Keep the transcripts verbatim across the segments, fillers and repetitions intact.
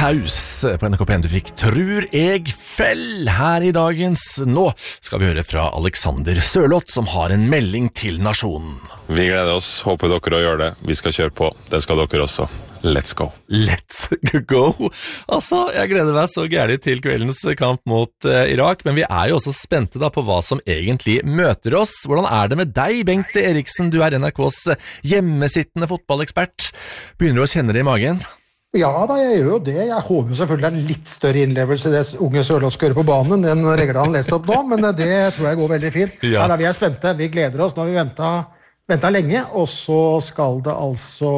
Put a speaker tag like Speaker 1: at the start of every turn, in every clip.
Speaker 1: Taus på N R K P en. Du fikk Tror jeg fell her i dagens. Nå skal vi høre fra Alexander Sørloth, som har en melding til nasjonen.
Speaker 2: Vi gleder oss, håper dere å gjøre det. Vi skal kjøre på, det skal dere også. Let's go.
Speaker 1: Let's go. Altså, jeg gleder meg så gærlig til kveldens kamp mot uh, Irak, men vi er jo også spente da på hva som egentlig møter oss. Hvordan er det med deg, Bengt Eriksen? Du er N R K's hjemmesittende fotballekspert. Begynner du å kjenne det i magen?
Speaker 3: Ja da, jeg gjør jo det. Jeg håper jo selvfølgelig det er litt større innlevelse i det unge Sørloth skal gjøre på banen enn reglene han leste opp nå, men det tror jeg går veldig fint. Ja. Ja, vi er spente, vi gleder oss. Nå har vi ventet, ventet lenge, og så skal det altså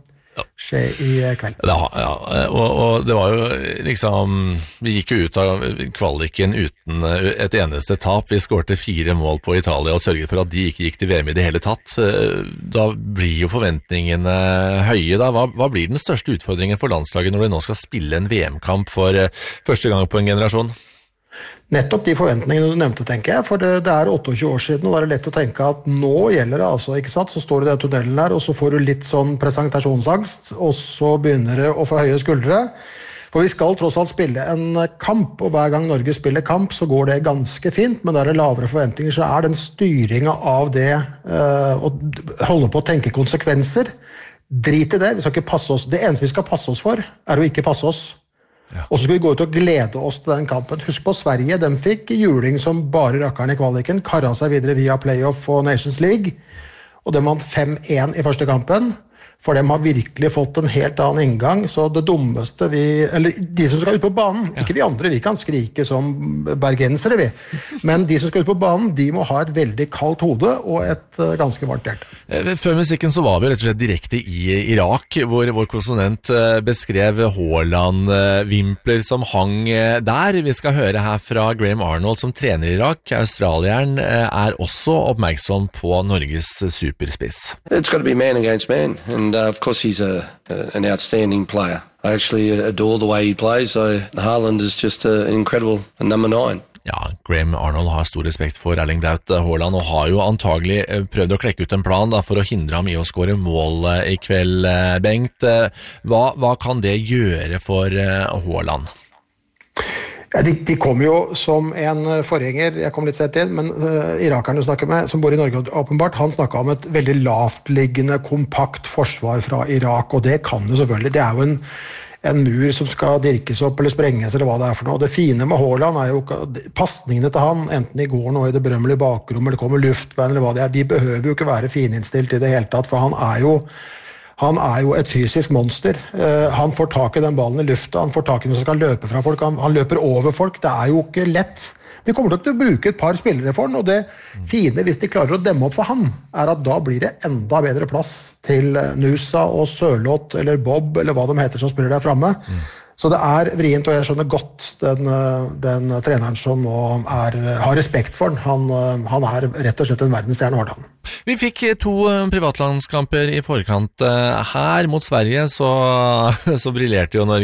Speaker 3: skje i kveld.
Speaker 1: Ja, ja. Og, og det var jo liksom, vi gikk jo ut av kvaliken uten et eneste tap. Vi skårte fire mål på Italia og sørget for at de ikke gikk til V M i det hele tatt. Da blir jo forventningene høye da. Hva, hva blir den største utfordringen for landslaget når de nå skal spille en V M-kamp for første gang på en generasjon?
Speaker 3: Nettopp de forventningene du nevnte, tenker jeg, for det, det er tjueåtte år siden, og da er det lett å tenke at nå gjelder det altså, ikke sant? Så står du i den tunnelen der, og så får du litt sånn presentasjonsangst, og så begynner det å få høye skuldre. For vi skal tross alt spille en kamp, og hver gang Norge spiller kamp, så går det ganske fint, men der er det lavere forventninger, så er den styringen av det, uh, å holde på å tenke konsekvenser, drit i det, vi skal ikke passe oss, det eneste vi skal passe oss for, er å ikke passe oss. Ja. Og så skal vi gå ut og glede oss til den kampen. Husk på Sverige, de fikk juling som bare rakkeren i kvaliken, karret seg videre via playoff og Nations League, og de vant fem en i første kampen, for de har virkelig fått en helt annen inngang, så det dummeste vi, eller de som skal ut på banen, ja. Ikke vi andre, vi kan skrike som bergensere vi, men de som skal ut på banen, de må ha et veldig kaldt hode og et uh, ganske varmt hjerte.
Speaker 1: Før musikken så var vi rett og slett direkte i Irak, hvor vår korrespondent beskrev Haaland-vimpler som hang der. Vi skal høre her fra Graham Arnold som trener i Irak. Australieren er også oppmerksom på Norges superspiss.
Speaker 4: It's got to be man against man, and uh, of course he's a, uh, an outstanding player. I actually adore the way he plays, so Haaland is just uh, an incredible number nine.
Speaker 1: Ja, Graham Arnold har stor respekt for Erling Braut Haaland og har jo antagelig prøvd å klekke ut en plan da, for å hindre ham i å skåre mål i kveld, Bengt. Hva, hva kan det gjøre for Haaland?
Speaker 3: Ja, de, de kom jo som en forgjenger, jeg kom litt sett inn, men uh, irakerne du snakker med, som bor i Norge åpenbart, han snakket om et veldig lavtliggende, kompakt forsvar fra Irak, og det kan jo selvfølgelig, det er jo en, en mur som skal dirkes opp eller sprenges, eller hva det er for noe. Og det fine med Haaland er jo passningene til han, enten i går nå i det berømmelige bakrommet, eller kommer luftveien, eller hva det er, de behøver jo ikke være fininnstilt i det hele tatt, for han er jo Han er jo et fysisk monster. Uh, han får tak i den ballen i lufta, han får tak i den som skal løpe fra folk, han, han løper over folk, det er jo ikke lett. Vi kommer til å bruke et par spillere for den, og det fine, hvis de klarer å demme opp for han, er at da blir det enda bedre plass til Nusa og Sørloth, eller Bob, eller hva de heter som spiller der fremme. Mm. Så det er vrient, og jeg skjønner godt den, den treneren som nå er, har respekt for den. Han, han er rett og slett en verdensstjerne, Haaland.
Speaker 1: Vi fikk to privatlandskamper i forkant her mot Sverige, så, så briljerte jo Norge.